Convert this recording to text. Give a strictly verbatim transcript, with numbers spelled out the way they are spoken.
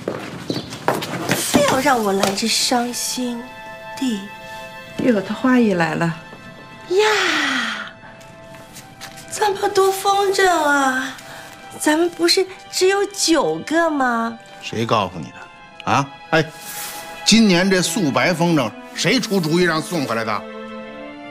非要让我来这伤心地。 哟，他花姨来了呀！这么多风筝啊！咱们不是只有九个吗？ 谁告诉你的？啊？哎，今年这素白风筝谁出主意让送回来的？